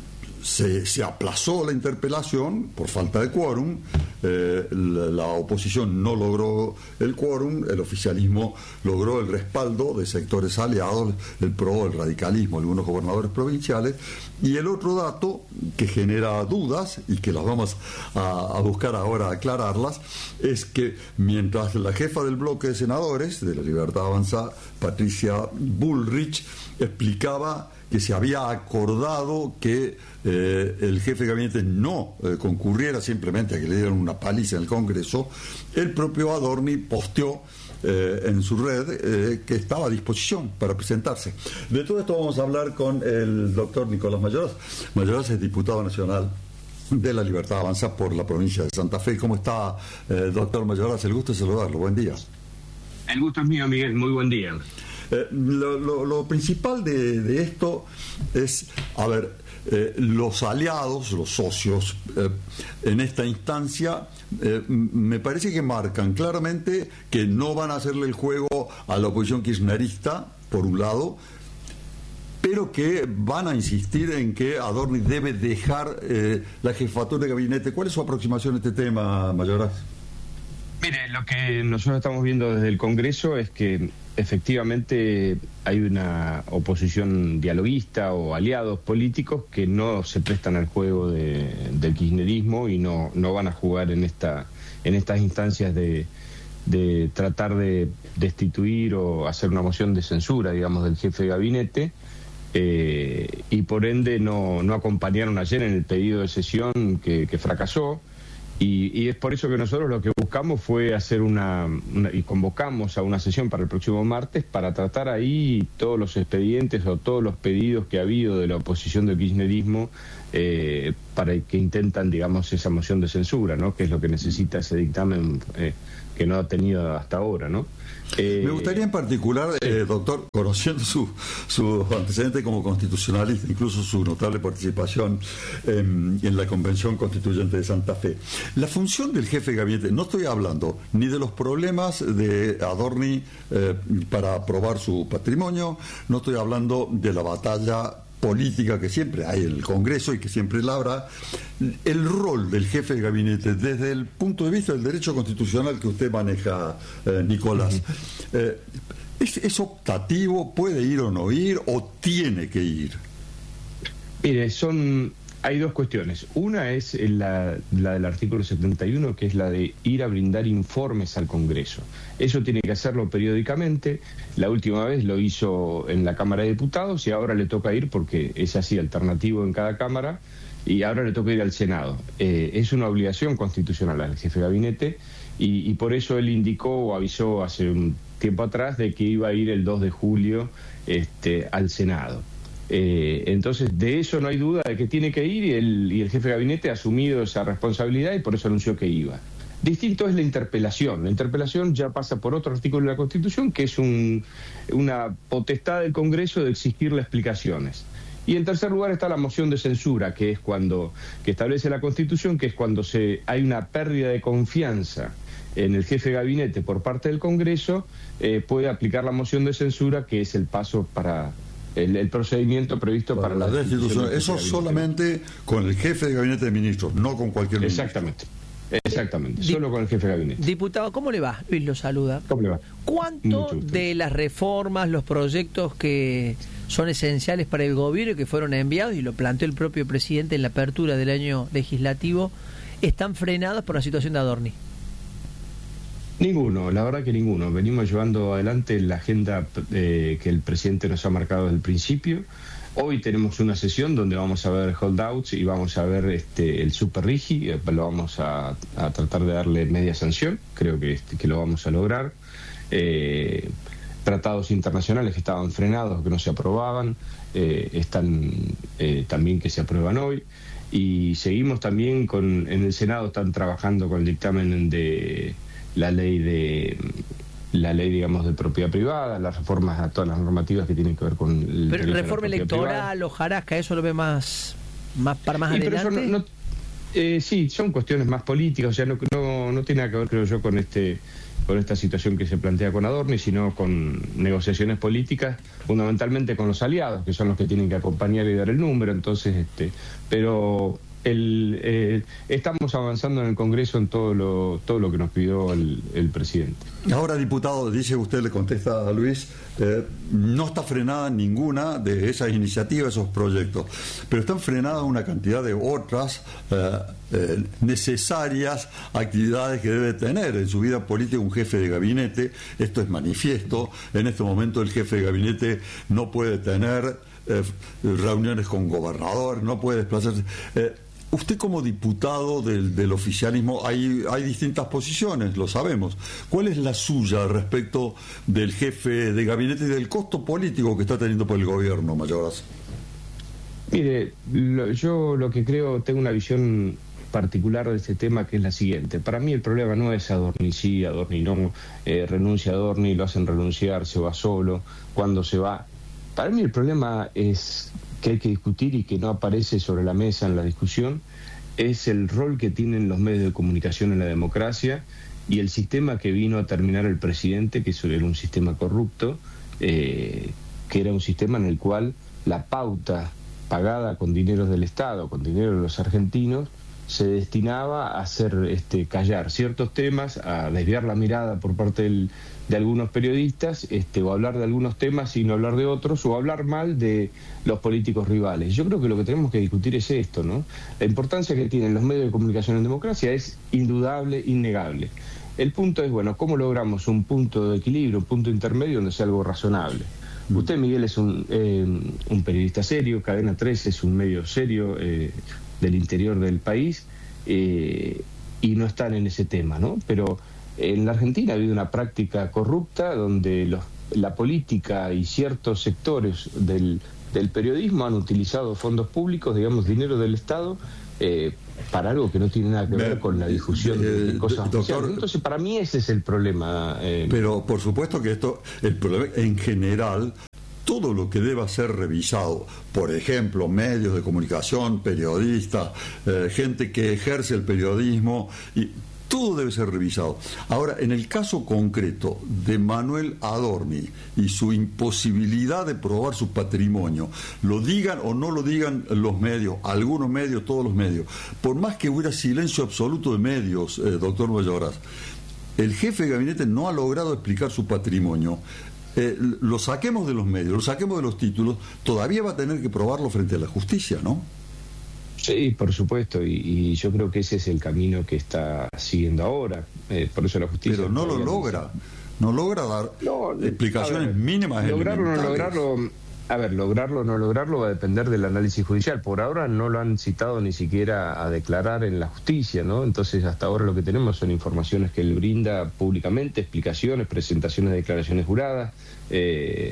Se, se aplazó la interpelación por falta de quórum, eh, la, la oposición no logró el quórum, el oficialismo logró el respaldo de sectores aliados, el P R O, el radicalismo, algunos gobernadores provinciales, y el otro dato que genera dudas y que las vamos a, a buscar ahora aclararlas, es que mientras la jefa del bloque de senadores de la Libertad Avanza, Patricia Bullrich, explicaba que se había acordado que eh, el jefe de gabinete no eh, concurriera simplemente a que le dieran una paliza en el Congreso, el propio Adorni posteó eh, en su red eh, que estaba a disposición para presentarse. De todo esto vamos a hablar con el doctor Nicolás Mayoraz. Mayoraz es diputado nacional de la Libertad Avanza por la provincia de Santa Fe. ¿Cómo está, eh, doctor Mayoraz? El gusto de saludarlo. Buen día. El gusto es mío, Miguel. Muy buen día. Eh, lo, lo, lo principal de, de esto es, a ver, eh, los aliados, los socios, eh, en esta instancia, eh, me parece que marcan claramente que no van a hacerle el juego a la oposición kirchnerista, por un lado, pero que van a insistir en que Adorni debe dejar eh, la jefatura de gabinete. ¿Cuál es su aproximación a este tema, Mayoraz? Mire, lo que nosotros estamos viendo desde el Congreso es que efectivamente hay una oposición dialoguista o aliados políticos que no se prestan al juego de, del kirchnerismo y no, no van a jugar en esta en estas instancias de, de tratar de destituir o hacer una moción de censura, digamos, del jefe de gabinete, eh, y por ende no, no acompañaron ayer en el pedido de sesión que, que fracasó. Y, y es por eso que nosotros lo que buscamos fue hacer una, una y convocamos a una sesión para el próximo martes para tratar ahí todos los expedientes o todos los pedidos que ha habido de la oposición del kirchnerismo, eh, para que intentan, digamos, esa moción de censura, ¿no? Que es lo que necesita ese dictamen, eh, que no ha tenido hasta ahora, ¿no? Eh, Me gustaría en particular, eh, doctor, conociendo su, su antecedente como constitucionalista, incluso su notable participación eh, en la Convención Constituyente de Santa Fe, la función del jefe de gabinete, no estoy hablando ni de los problemas de Adorni eh, para aprobar su patrimonio, no estoy hablando de la batalla política que siempre hay en el Congreso y que siempre labra, el rol del jefe de gabinete desde el punto de vista del derecho constitucional que usted maneja, eh, Nicolás, eh, ¿es, ¿es optativo? ¿Puede ir o no ir? ¿O tiene que ir? Mire, son... hay dos cuestiones. Una es la, la del artículo setenta y uno, que es la de ir a brindar informes al Congreso. Eso tiene que hacerlo periódicamente. La última vez lo hizo en la Cámara de Diputados y ahora le toca ir, porque es así, alternativo en cada Cámara, y ahora le toca ir al Senado. Eh, es una obligación constitucional al jefe de gabinete y, y por eso él indicó o avisó hace un tiempo atrás de que iba a ir el dos de julio este, al Senado. Eh, entonces, de eso no hay duda de que tiene que ir y el, y el jefe de gabinete ha asumido esa responsabilidad y por eso anunció que iba. Distinto es la interpelación. La interpelación ya pasa por otro artículo de la Constitución, que es un, una potestad del Congreso de exigirle explicaciones. Y en tercer lugar está la moción de censura, que es cuando, que establece la Constitución, que es cuando se, hay una pérdida de confianza en el jefe de gabinete por parte del Congreso, eh, puede aplicar la moción de censura, que es el paso para... El, el procedimiento previsto para, para la destitución. Eso solamente con el jefe de gabinete de ministros, no con cualquier ministro. Exactamente. Exactamente, Dip solo con el jefe de gabinete. Diputado, ¿cómo le va? Luis lo saluda. ¿Cómo le va? ¿Cuánto de las reformas, los proyectos que son esenciales para el gobierno y que fueron enviados, y lo planteó el propio presidente en la apertura del año legislativo, están frenados por la situación de Adorni? Ninguno, la verdad que ninguno. Venimos llevando adelante la agenda eh, que el presidente nos ha marcado desde el principio. Hoy tenemos una sesión donde vamos a ver holdouts y vamos a ver este, el Super Rigi, eh, lo vamos a, a tratar de darle media sanción, creo que, este, que lo vamos a lograr. Eh, tratados internacionales que estaban frenados, que no se aprobaban, eh, están eh, también que se aprueban hoy. Y seguimos también con, en el Senado están trabajando con el dictamen de la ley de la ley digamos de propiedad privada, las reformas a todas las normativas que tienen que ver con el pero reforma electoral, hojarasca, eso lo ve más más para más y adelante. Pero eso no, no, eh, sí, son cuestiones más políticas, o sea, no, no no tiene nada que ver, creo yo, con este con esta situación que se plantea con Adorni, sino con negociaciones políticas, fundamentalmente con los aliados, que son los que tienen que acompañar y dar el número. Entonces, este, pero el, eh, estamos avanzando en el Congreso en todo lo todo lo que nos pidió el, el presidente. Ahora, diputado, dice usted, le contesta a Luis, eh, no está frenada ninguna de esas iniciativas, esos proyectos, pero están frenadas una cantidad de otras eh, eh, necesarias actividades que debe tener en su vida política un jefe de gabinete. Esto es manifiesto. En este momento el jefe de gabinete no puede tener eh, reuniones con gobernadores, no puede desplazarse. Eh, Usted como diputado del, del oficialismo, hay, hay distintas posiciones, lo sabemos. ¿Cuál es la suya respecto del jefe de gabinete y del costo político que está teniendo por el gobierno, Mayoraz? Mire, lo, yo lo que creo, tengo una visión particular de este tema, que es la siguiente. Para mí el problema no es Adorni sí, Adorni no, eh, renuncia a Adorni, lo hacen renunciar, se va solo, cuando se va. Para mí el problema es que hay que discutir y que no aparece sobre la mesa en la discusión, es el rol que tienen los medios de comunicación en la democracia y el sistema que vino a terminar el presidente, que era un sistema corrupto, eh, que era un sistema en el cual la pauta pagada con dinero del Estado, con dinero de los argentinos, se destinaba a hacer este, callar ciertos temas, a desviar la mirada por parte del, de algunos periodistas, este, o hablar de algunos temas y no hablar de otros, o hablar mal de los políticos rivales. Yo creo que lo que tenemos que discutir es esto, ¿no? La importancia que tienen los medios de comunicación en democracia es indudable, innegable. El punto es, bueno, ¿cómo logramos un punto de equilibrio, un punto intermedio donde sea algo razonable? Usted, Miguel, es un, eh, un periodista serio, Cadena tres es un medio serio eh, del interior del país, eh, y no están en ese tema, ¿no? Pero en la Argentina ha habido una práctica corrupta donde los, la política y ciertos sectores del, del periodismo han utilizado fondos públicos, digamos, dinero del Estado, eh, para algo que no tiene nada que ver con la difusión de eh, cosas doctor, oficiales. Entonces, para mí ese es el problema. Eh, pero por supuesto que esto, el problema en general, todo lo que deba ser revisado, por ejemplo, medios de comunicación, periodistas, eh, gente que ejerce el periodismo, y todo debe ser revisado. Ahora, en el caso concreto de Manuel Adorni y su imposibilidad de probar su patrimonio, lo digan o no lo digan los medios, algunos medios, todos los medios, por más que hubiera silencio absoluto de medios, eh, doctor Mayoraz, el jefe de gabinete no ha logrado explicar su patrimonio. Eh, lo saquemos de los medios, lo saquemos de los títulos, todavía va a tener que probarlo frente a la justicia, ¿no? Sí, por supuesto, y, y yo creo que ese es el camino que está siguiendo ahora, eh, por eso la justicia... Pero no lo logra, no logra dar no, explicaciones ver, mínimas. Lograrlo o no lograrlo, a ver, lograrlo o no lograrlo va a depender del análisis judicial. Por ahora no lo han citado ni siquiera a declarar en la justicia, ¿no? Entonces hasta ahora lo que tenemos son informaciones que él brinda públicamente, explicaciones, presentaciones de declaraciones juradas, eh,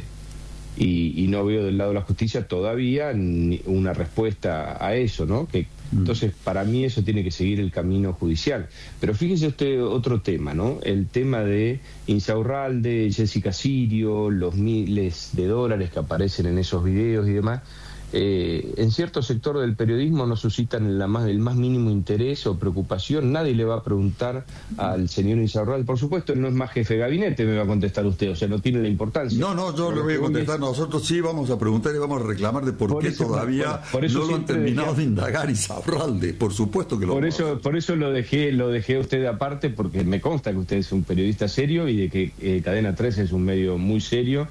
Y, y no veo del lado de la justicia todavía ni una respuesta a eso, ¿no? Que, entonces, para mí eso tiene que seguir el camino judicial. Pero fíjese usted otro tema, ¿no? El tema de Insaurralde, Jessica Sirio, los miles de dólares que aparecen en esos videos y demás. Eh, en cierto sector del periodismo no suscitan la más, el más mínimo interés o preocupación. Nadie le va a preguntar al señor Insaurralde. Por supuesto, él no es más jefe de gabinete, me va a contestar usted, o sea, no tiene la importancia. No, no, yo le voy a contestar. Nosotros sí vamos a preguntar y vamos a reclamar de por, por qué eso, todavía por, por eso no lo han terminado dejé... de indagar Insaurralde. Por supuesto que lo por eso Por eso lo dejé lo dejé a usted aparte, porque me consta que usted es un periodista serio y de que eh, Cadena tres es un medio muy serio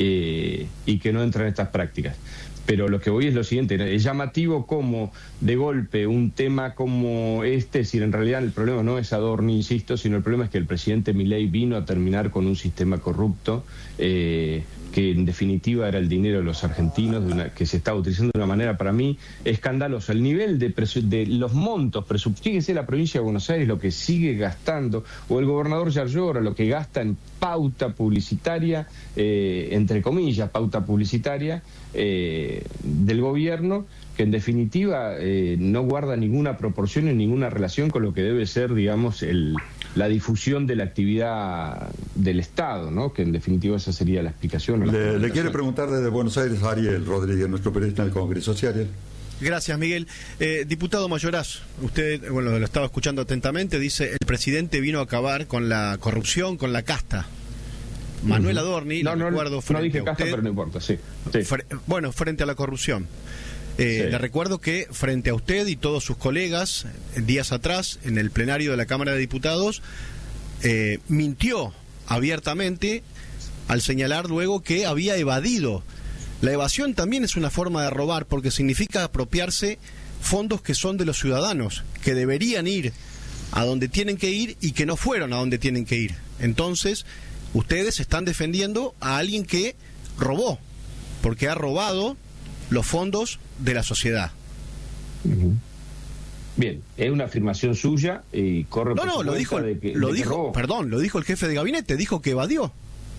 eh, y que no entra en estas prácticas. Pero lo que voy es lo siguiente, es llamativo como de golpe un tema como este, es decir, en realidad el problema no es Adorni, insisto, sino el problema es que el presidente Milei vino a terminar con un sistema corrupto, eh, que en definitiva era el dinero de los argentinos, de una, que se estaba utilizando de una manera para mí escandalosa. El nivel de, de los montos, fíjese la provincia de Buenos Aires, lo que sigue gastando, o el gobernador Yarlora, lo que gasta en pauta publicitaria, eh, entre comillas, pauta publicitaria, eh, del gobierno, que en definitiva eh, no guarda ninguna proporción ni ninguna relación con lo que debe ser, digamos, el, la difusión de la actividad del Estado, ¿no? Que en definitiva esa sería la explicación. La le, le quiere preguntar desde Buenos Aires a Ariel Rodríguez, nuestro periodista del Congreso. Sí, Ariel. Gracias, Miguel. Eh, diputado Mayoraz, usted, bueno, lo estaba escuchando atentamente, dice, el presidente vino a acabar con la corrupción, con la casta. Manuel Adorni, no, no, recuerdo frente no dije a casta, usted, pero no importa, sí. sí. Fre bueno, frente a la corrupción. Eh, sí. Le recuerdo que frente a usted y todos sus colegas, días atrás, en el plenario de la Cámara de Diputados, eh, mintió abiertamente al señalar luego que había evadido. La evasión también es una forma de robar, porque significa apropiarse fondos que son de los ciudadanos, que deberían ir a donde tienen que ir y que no fueron a donde tienen que ir. Entonces, ustedes están defendiendo a alguien que robó, porque ha robado los fondos de la sociedad. Uh-huh. Bien, es una afirmación suya y corre no, por no, lo dijo, de que, lo de dijo, que perdón, lo dijo el jefe de gabinete, dijo que evadió.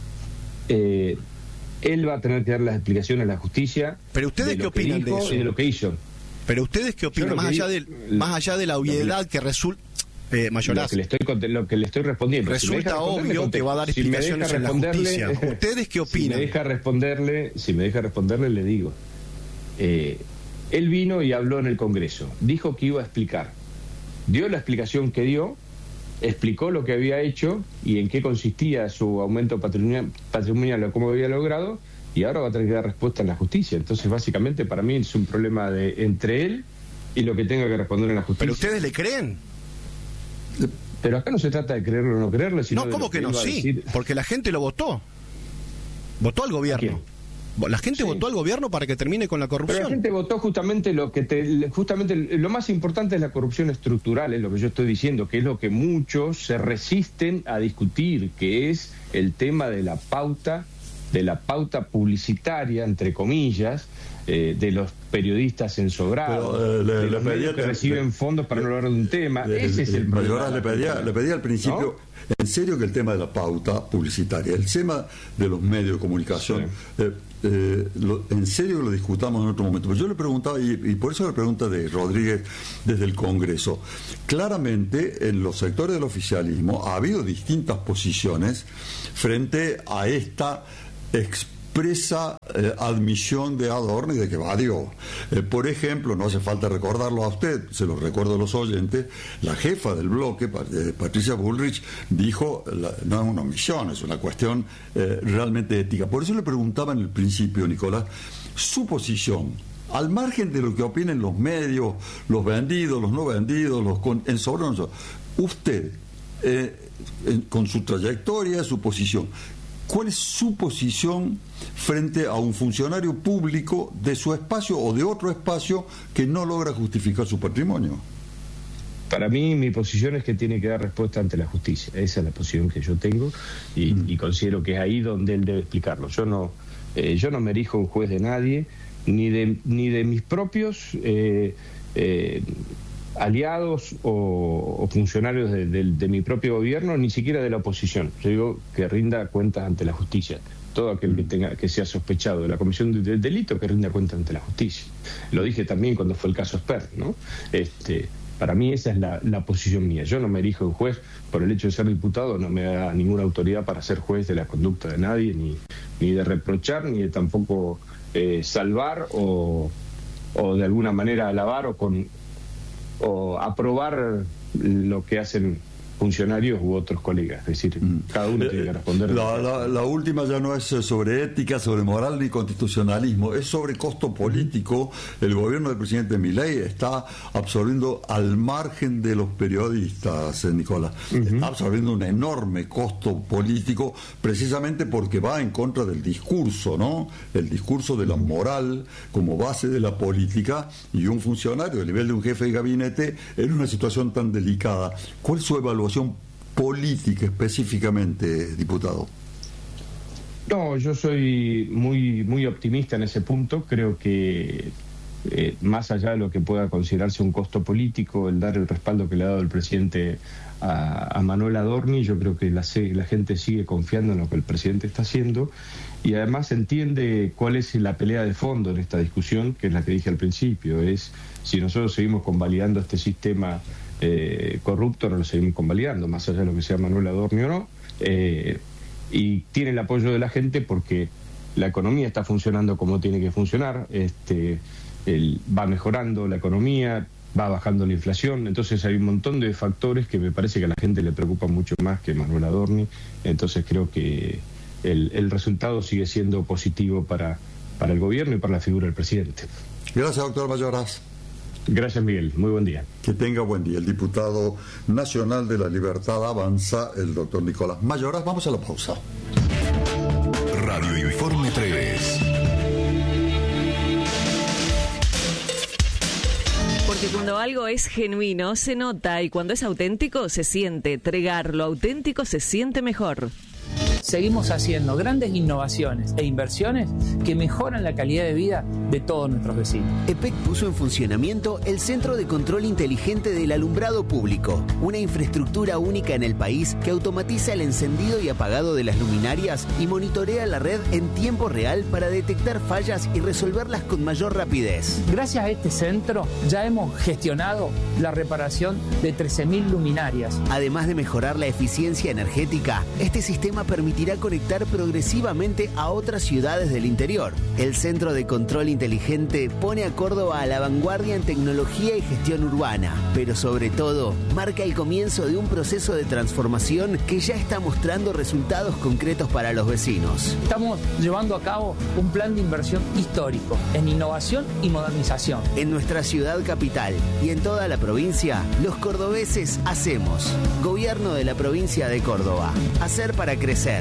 Eh, él va a tener que dar las explicaciones a la justicia. Pero ustedes qué opinan de eso? Y de lo que hizo. Pero ustedes qué opinan, más allá de más allá de la obviedad que resulta. Eh, Mayoraz, lo que le estoy lo que le estoy respondiendo. Resulta si obvio que va a dar explicaciones si en la justicia. ¿Ustedes qué opinan? Si me deja responderle, si me deja responderle, le digo. Eh, él vino y habló en el Congreso. Dijo que iba a explicar. Dio la explicación que dio, explicó lo que había hecho y en qué consistía su aumento patrimonial, patrimonial o cómo había logrado, y ahora va a tener que dar respuesta en la justicia. Entonces, básicamente, para mí es un problema de entre él y lo que tenga que responder en la justicia. ¿Pero ustedes le creen? Pero acá no se trata de creerlo o no creerlo, sino No, ¿cómo que, que no? Sí, decir... porque la gente lo votó. Votó al gobierno. La gente sí. votó al gobierno para que termine con la corrupción. Pero la gente votó justamente lo que te, justamente lo más importante es la corrupción estructural, es lo que yo estoy diciendo, que es lo que muchos se resisten a discutir, que es el tema de la pauta, de la pauta publicitaria, entre comillas, eh, de los periodistas ensobrados, Pero, eh, le, de los le medios pedía, que reciben le, fondos para no hablar de un tema. Le, Ese le, es el problema. Le pedía, le pedía al principio, ¿no? En serio, que el tema de la pauta publicitaria, el tema de los medios de comunicación, sí. eh, eh, lo, en serio que lo discutamos en otro momento. Pero yo le preguntaba, y, y por eso la pregunta de Rodríguez desde el Congreso, claramente en los sectores del oficialismo ha habido distintas posiciones frente a esta expresión expresa eh, admisión de Adorno y de que evadió. Eh, por ejemplo, no hace falta recordarlo a usted, se lo recuerdo a los oyentes, la jefa del bloque, eh, Patricia Bullrich, dijo, la, no es una omisión, es una cuestión eh, realmente ética. Por eso le preguntaba en el principio, Nicolás, su posición, al margen de lo que opinen los medios, los vendidos, los no vendidos, los con, en sobre usted, eh, en, con su trayectoria, su posición, ¿cuál es su posición frente a un funcionario público de su espacio o de otro espacio que no logra justificar su patrimonio? Para mí, mi posición es que tiene que dar respuesta ante la justicia. Esa es la posición que yo tengo y, mm. y considero que es ahí donde él debe explicarlo. Yo no, eh, yo no me erijo un juez de nadie, ni de, ni de mis propios eh, eh, aliados o, o funcionarios de, de, de mi propio gobierno, ni siquiera de la oposición. Yo digo que rinda cuentas ante la justicia. Todo aquel que tenga que sea sospechado de la comisión del de delito, que rinda cuenta ante la justicia. Lo dije también cuando fue el caso Spert, ¿no? Este, para mí esa es la, la posición mía. Yo no me erijo en juez por el hecho de ser diputado, no me da ninguna autoridad para ser juez de la conducta de nadie, ni, ni de reprochar, ni de tampoco eh, salvar o, o de alguna manera alabar o con o aprobar lo que hacen funcionarios u otros colegas, es decir, cada uno tiene que responder. La, la, la última ya no es sobre ética, sobre moral ni constitucionalismo, es sobre costo político. El gobierno del presidente Milei está absorbiendo al margen de los periodistas, eh, Nicolás, uh-huh. está absorbiendo un enorme costo político precisamente porque va en contra del discurso, ¿no? El discurso de la moral como base de la política, y un funcionario del nivel de un jefe de gabinete en una situación tan delicada. ¿Cuál es su evaluación política específicamente, diputado? No, yo soy muy muy optimista en ese punto. Creo que eh, más allá de lo que pueda considerarse un costo político, el dar el respaldo que le ha dado el presidente a, a Manuel Adorni, yo creo que la, la gente sigue confiando en lo que el presidente está haciendo y además entiende cuál es la pelea de fondo en esta discusión, que es la que dije al principio, es si nosotros seguimos convalidando este sistema Eh, corrupto, no lo seguimos convalidando, más allá de lo que sea Manuel Adorni o no, eh, y tiene el apoyo de la gente porque la economía está funcionando como tiene que funcionar, este, el, va mejorando la economía, va bajando la inflación, entonces hay un montón de factores que me parece que a la gente le preocupa mucho más que Manuel Adorni, entonces creo que el, el resultado sigue siendo positivo para, para el gobierno y para la figura del presidente. Gracias, doctor Mayoras. Gracias, Miguel. Muy buen día. Que tenga buen día. El diputado nacional de la Libertad Avanza, el doctor Nicolás Mayoras. Vamos a la pausa. Radio Informe tres. Porque cuando algo es genuino, se nota, y cuando es auténtico, se siente. Tregar lo auténtico se siente mejor. Seguimos haciendo grandes innovaciones e inversiones que mejoran la calidad de vida de todos nuestros vecinos. E P E C puso en funcionamiento el Centro de Control Inteligente del Alumbrado Público, una infraestructura única en el país que automatiza el encendido y apagado de las luminarias y monitorea la red en tiempo real para detectar fallas y resolverlas con mayor rapidez. Gracias a este centro ya hemos gestionado la reparación de trece mil luminarias. Además de mejorar la eficiencia energética, este sistema permite permitirá conectar progresivamente a otras ciudades del interior. El Centro de Control Inteligente pone a Córdoba a la vanguardia en tecnología y gestión urbana, pero sobre todo marca el comienzo de un proceso de transformación que ya está mostrando resultados concretos para los vecinos. Estamos llevando a cabo un plan de inversión histórico en innovación y modernización. En nuestra ciudad capital y en toda la provincia, los cordobeses hacemos. Gobierno de la provincia de Córdoba. Hacer para crecer.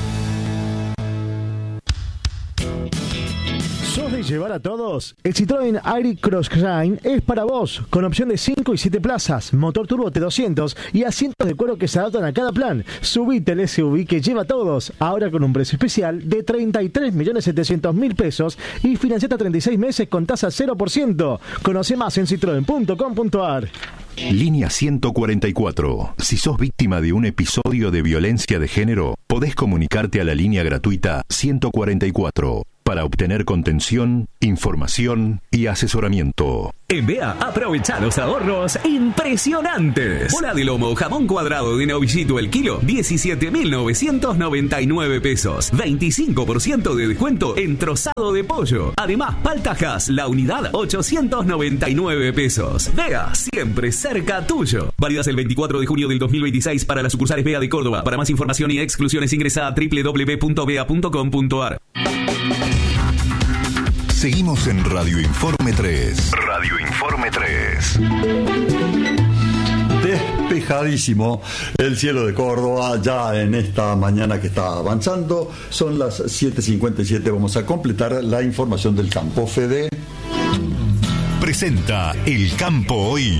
¿Sos de llevar a todos? El Citroën Airi Crossline es para vos, con opción de cinco y siete plazas, motor turbo T doscientos y asientos de cuero que se adaptan a cada plan. Subite el S U V que lleva a todos, ahora con un precio especial de treinta y tres millones setecientos mil pesos y financiate a treinta y seis meses con tasa cero por ciento. Conoce más en citroen punto com punto a r. Línea ciento cuarenta y cuatro. Si sos víctima de un episodio de violencia de género, podés comunicarte a la línea gratuita ciento cuarenta y cuatro para obtener contención, información y asesoramiento. En B E A, aprovecha los ahorros impresionantes. Bola de lomo o jamón cuadrado de novillito el kilo, diecisiete mil novecientos noventa y nueve pesos. veinticinco por ciento de descuento en trozado de pollo. Además, paltajas, la unidad, ochocientos noventa y nueve pesos. B E A, siempre cerca tuyo. Válidas el veinticuatro de junio del dos mil veintiséis para las sucursales B E A de Córdoba. Para más información y exclusiones ingresa a doble u doble u doble u punto bea punto com punto a r. Seguimos en Radio Informe tres. Radio Informe tres. Despejadísimo el cielo de Córdoba ya en esta mañana que está avanzando. Son las siete cincuenta y siete. Vamos a completar la información del campo. Fede presenta El Campo Hoy.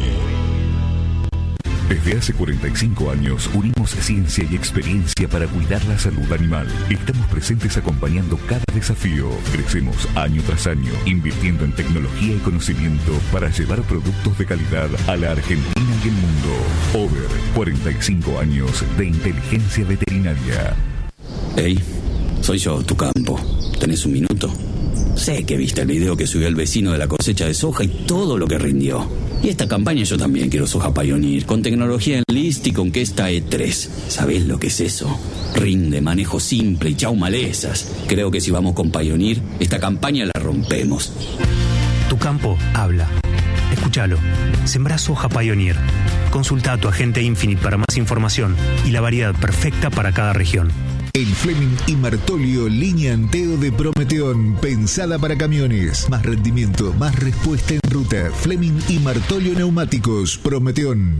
Desde hace cuarenta y cinco años unimos ciencia y experiencia para cuidar la salud animal. Estamos presentes acompañando cada desafío. Crecemos año tras año, invirtiendo en tecnología y conocimiento para llevar productos de calidad a la Argentina y el mundo. Over, cuarenta y cinco años de inteligencia veterinaria. Hey, soy yo, tu campo. ¿Tenés un minuto? Sé que viste el video que subió el vecino de la cosecha de soja y todo lo que rindió. Y esta campaña yo también quiero soja Pioneer, con tecnología en list y con que esta E tres. ¿Sabés lo que es eso? Rinde, manejo simple y chau malezas. Creo que si vamos con Pioneer, esta campaña la rompemos. Tu campo habla. Escúchalo. Sembrá soja Pioneer. Consulta a tu agente Infinite para más información y la variedad perfecta para cada región. El Fleming y Martolio línea Anteo de Prometeón, pensada para camiones. Más rendimiento, más respuesta en ruta. Fleming y Martolio Neumáticos, Prometeón.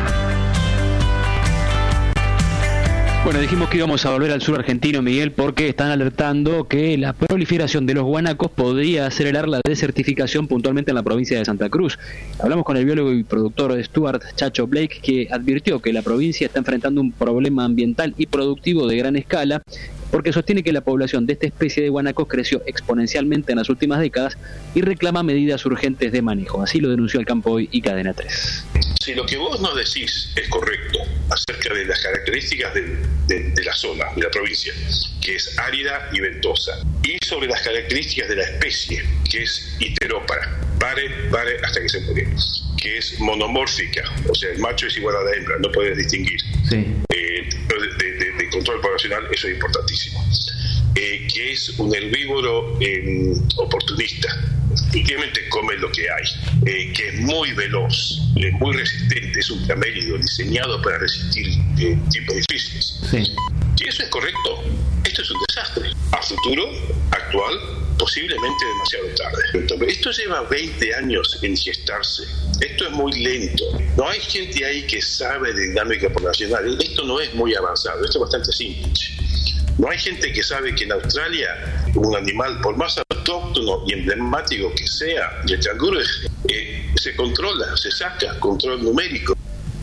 Bueno, dijimos que íbamos a volver al sur argentino, Miguel, porque están alertando que la proliferación de los guanacos podría acelerar la desertificación puntualmente en la provincia de Santa Cruz. Hablamos con el biólogo y productor Stuart Chacho Blake, que advirtió que la provincia está enfrentando un problema ambiental y productivo de gran escala, porque sostiene que la población de esta especie de guanacos creció exponencialmente en las últimas décadas y reclama medidas urgentes de manejo. Así lo denunció El Campo Hoy y Cadena tres. Si lo que vos nos decís es correcto acerca de las características de, de, de la zona, de la provincia, que es árida y ventosa, y sobre las características de la especie, que es iterópara, pare, pare hasta que se muere, que es monomórfica, o sea, el macho es igual a la hembra, no puedes distinguir. Sí. Eh, de, de, de control poblacional, eso es importantísimo. Eh, que es un herbívoro eh, oportunista, últimamente come lo que hay, eh, que es muy veloz, es muy resistente, es un camélido diseñado para resistir eh, tipos difíciles. Sí. Si eso es correcto, esto es un desastre. A futuro, actual, posiblemente demasiado tarde. Esto lleva veinte años en gestarse. Esto es muy lento. No hay gente ahí que sabe de dinámica poblacional. Esto no es muy avanzado, esto es bastante simple. No hay gente que sabe que en Australia un animal, por más autóctono y emblemático que sea, el canguro eh, se controla, se saca, control numérico.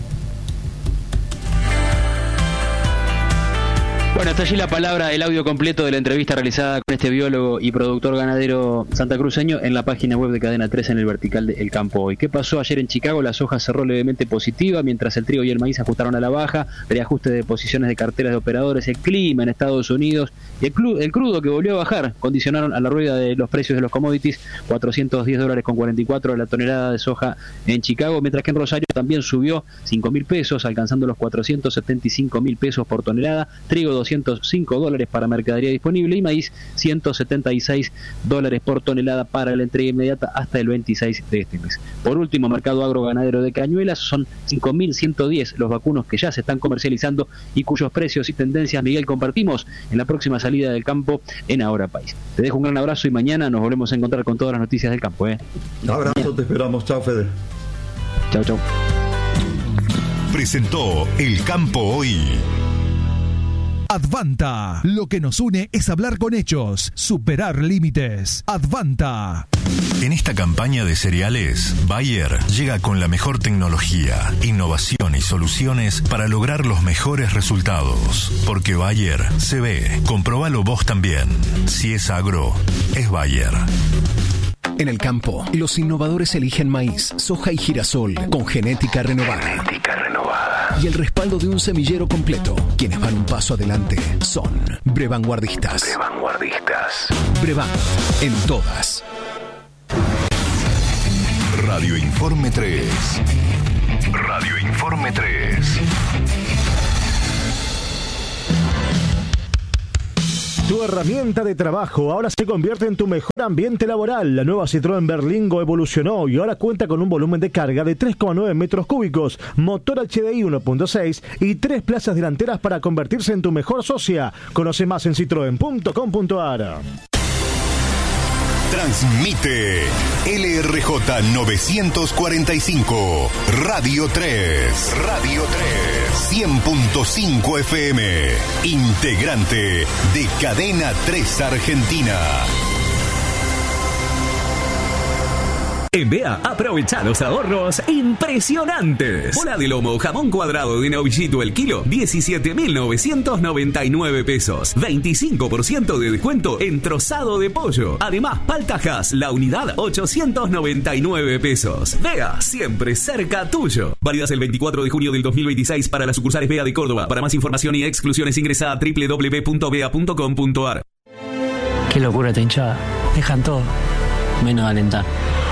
Bueno, hasta allí la palabra, el audio completo de la entrevista realizada con este biólogo y productor ganadero santacruceño en la página web de Cadena tres en el vertical de El Campo Hoy. ¿Qué pasó ayer en Chicago? La soja cerró levemente positiva, mientras el trigo y el maíz ajustaron a la baja, reajuste de posiciones de carteras de operadores, el clima en Estados Unidos y el, cru- el crudo que volvió a bajar, condicionaron a la rueda de los precios de los commodities, cuatrocientos diez dólares con cuarenta y cuatro la tonelada de soja en Chicago, mientras que en Rosario también subió cinco mil pesos, alcanzando los cuatrocientos setenta y cinco mil pesos por tonelada, trigo doscientos doscientos cinco dólares para mercadería disponible y maíz ciento setenta y seis dólares por tonelada para la entrega inmediata hasta el veintiséis de este mes. Por último, mercado agroganadero de Cañuelas, son cinco mil ciento diez los vacunos que ya se están comercializando y cuyos precios y tendencias, Miguel, compartimos en la próxima salida del campo en Ahora País. Te dejo un gran abrazo y mañana nos volvemos a encontrar con todas las noticias del campo. ¿eh? Un abrazo, te esperamos. Chao, Fede. Chao, chao. Presentó El Campo Hoy. Advanta. Lo que nos une es hablar con hechos, superar límites. Advanta. En esta campaña de cereales, Bayer llega con la mejor tecnología, innovación y soluciones para lograr los mejores resultados. Porque Bayer se ve. Comprobalo vos también. Si es agro, es Bayer. En el campo, los innovadores eligen maíz, soja y girasol con genética renovada. Genética renovada. Y el respaldo de un semillero completo. Quienes van un paso adelante son Brevanguardistas. Brevanguardistas. Brevan, en todas. Radio Informe tres. Radio Informe tres. Tu herramienta de trabajo ahora se convierte en tu mejor ambiente laboral. La nueva Citroën Berlingo evolucionó y ahora cuenta con un volumen de carga de tres coma nueve metros cúbicos, motor H D I uno punto seis y tres plazas delanteras para convertirse en tu mejor socia. Conoce más en citroen punto com punto a r. Transmite L R J novecientos cuarenta y cinco, Radio tres. Radio tres, cien punto cinco F M, integrante de Cadena tres Argentina. En B E A, aprovecha los ahorros impresionantes. Bola de lomo, jamón cuadrado de novillito el kilo, diecisiete mil novecientos noventa y nueve pesos. veinticinco por ciento de descuento en trozado de pollo. Además, paltajas, la unidad, ochocientos noventa y nueve pesos. B E A, siempre cerca tuyo. Válidas el veinticuatro de junio del dos mil veintiséis para las sucursales B E A de Córdoba. Para más información y exclusiones ingresa a doble u doble u doble u punto b e a punto com punto a r. Qué locura esta hinchada. Dejan todo, menos alentar.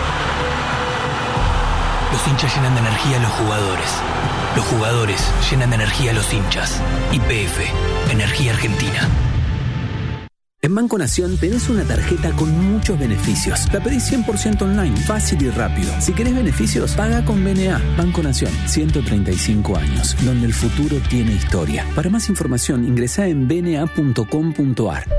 Los hinchas llenan de energía a los jugadores. Los jugadores llenan de energía a los hinchas. Y P F, Energía Argentina. En Banco Nación tenés una tarjeta con muchos beneficios. La pedís cien por ciento online, fácil y rápido. Si querés beneficios, paga con B N A. Banco Nación, ciento treinta y cinco años, donde el futuro tiene historia. Para más información, ingresá en b n a punto com punto a r.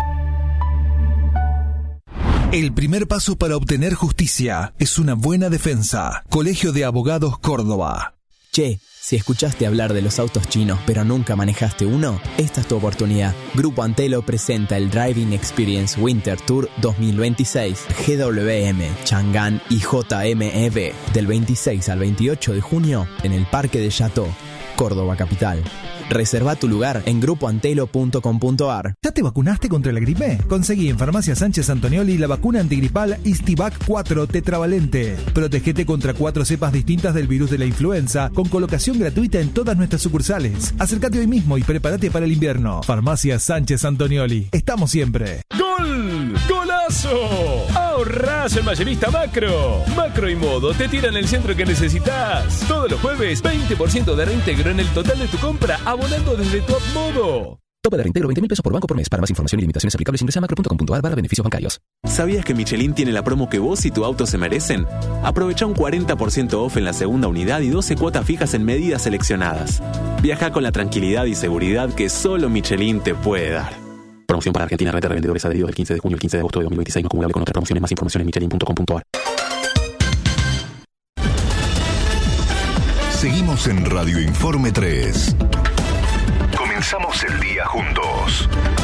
El primer paso para obtener justicia es una buena defensa. Colegio de Abogados Córdoba. Che, si escuchaste hablar de los autos chinos pero nunca manejaste uno, esta es tu oportunidad. Grupo Antelo presenta el Driving Experience Winter Tour dos mil veintiséis, G W M, Chang'an y J M E V, del veintiséis al veintiocho de junio en el Parque de Chateau, Córdoba capital. Reserva tu lugar en grupo antelo punto com punto a r. ¿Ya te vacunaste contra la gripe? Conseguí en Farmacia Sánchez Antonioli la vacuna antigripal Istivac cuatro tetravalente. Protegete contra cuatro cepas distintas del virus de la influenza con colocación gratuita en todas nuestras sucursales. Acércate hoy mismo y prepárate para el invierno. Farmacia Sánchez Antonioli. Estamos siempre. ¡Gol! ¡Golazo! ¡Ahorrás en Mayorista Macro! Macro y Modo te tiran el centro que necesitas. Todos los jueves, veinte por ciento de reintegro en el total de tu compra abonando desde tu Modo. Tope de reintegro veinte mil pesos por banco por mes. Para más información y limitaciones aplicables ingresa a macro punto com punto a r barra beneficios bancarios. ¿Sabías que Michelin tiene la promo que vos y tu auto se merecen? Aprovecha un cuarenta por ciento off en la segunda unidad y doce cuotas fijas en medidas seleccionadas. Viaja con la tranquilidad y seguridad que solo Michelin te puede dar. Promoción para Argentina, red de revendedores adheridos del quince de junio al quince de agosto de dos mil veintiséis, no acumulable con otras promociones. Más información en michelin punto com punto a r. Seguimos en Radio Informe tres. Comenzamos el día juntos.